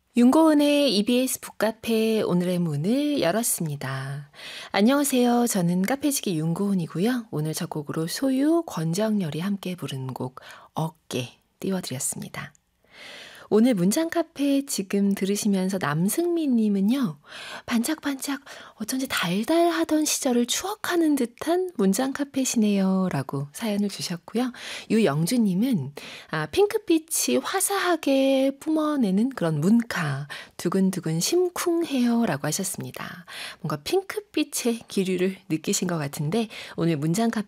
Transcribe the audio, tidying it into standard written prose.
윤고은의 EBS 북카페 오늘의 문을 열었습니다. 안녕하세요. 저는 카페지기 윤고은이고요. 오늘 첫 곡으로 소유, 권정열이 함께 부른 곡 어깨 띄워드렸습니다. 오늘 문장 카페 지금 들으시면서 남승미 님은요. 반짝반짝 어쩐지 달달하던 시절을 추억하는 듯한 문장 카페시네요. 라고 사연을 주셨고요. 유영주 님은 핑크빛이 화사하게 뿜어내는 그런 문카 두근두근 심쿵해요. 라고 하셨습니다. 뭔가 핑크빛의 기류를 느끼신 것 같은데 오늘 문장 카페